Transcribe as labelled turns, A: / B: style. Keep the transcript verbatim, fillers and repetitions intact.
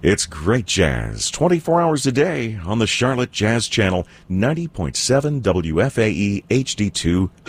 A: It's great jazz, twenty-four hours a day on the Charlotte Jazz Channel, ninety point seven W F A E H D two.